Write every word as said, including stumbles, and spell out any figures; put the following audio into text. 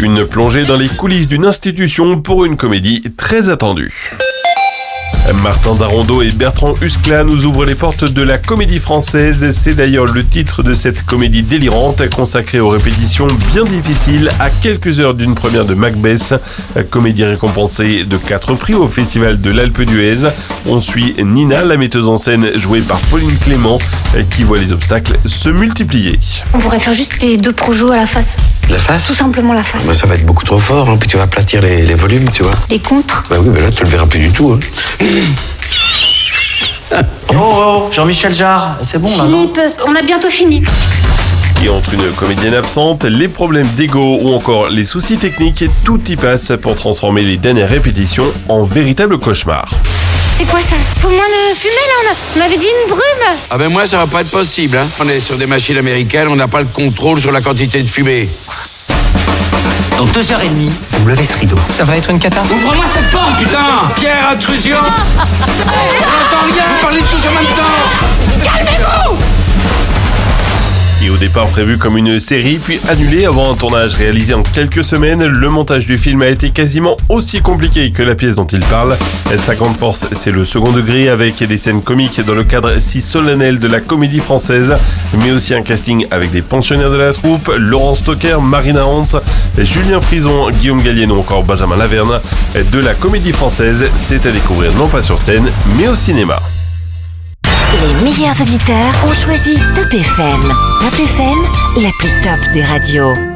Une plongée dans les coulisses d'une institution pour une comédie très attendue. Martin Darondeau et Bertrand Huskla nous ouvrent les portes de la comédie française. C'est d'ailleurs le titre de cette comédie délirante consacrée aux répétitions bien difficiles à quelques heures d'une première de Macbeth. Comédie récompensée de quatre prix au Festival de l'Alpe d'Huez. On suit Nina, la metteuse en scène jouée par Pauline Clément, qui voit les obstacles se multiplier. On pourrait faire juste les deux projos à la face. La face? Tout simplement la face. Bah, ça va être beaucoup trop fort, hein. Puis tu vas aplatir les, les volumes, tu vois. Les contres? Bah oui, mais là tu le verras plus du tout. Hein. Oh, oh, Jean-Michel Jarre, c'est bon là, non? Philippe, on a bientôt fini. Et entre une comédienne absente, les problèmes d'ego ou encore les soucis techniques, tout y passe pour transformer les dernières répétitions en véritable cauchemar. C'est quoi ça? Faut moins de fumée là, on, a... on avait dit une brume. Ah ben moi ça va pas être possible, hein. On est sur des machines américaines, on n'a pas le contrôle sur la quantité de fumée. Dans deux heures et demie, vous levez ce rideau. Ça va être une cata. Ouvre-moi cette porte, putain! Pierre, intrusion! J'entends rien! Vous parlez tous en même temps! Calmez-vous! Et au départ prévu comme une série, puis annulé avant un tournage réalisé en quelques semaines, le montage du film a été quasiment aussi compliqué que la pièce dont il parle. Sa grande force, c'est le second degré avec des scènes comiques dans le cadre si solennel de la comédie française, mais aussi un casting avec des pensionnaires de la troupe, Laurent Stocker, Marina Hans, Julien Frison, Guillaume Gallienne ou encore Benjamin Laverne. De la comédie française, c'est à découvrir non pas sur scène, mais au cinéma. Les meilleurs auditeurs ont choisi Top F M. Top F M, l'appli top des radios.